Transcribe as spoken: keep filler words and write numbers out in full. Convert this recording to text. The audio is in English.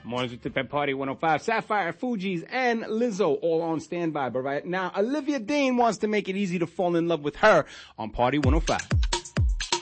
Mornings with Tip at Party one oh five. Sapphire, Fugees, and Lizzo all on standby. But right now, Olivia Dean wants to make it easy to fall in love with her on Party one oh five.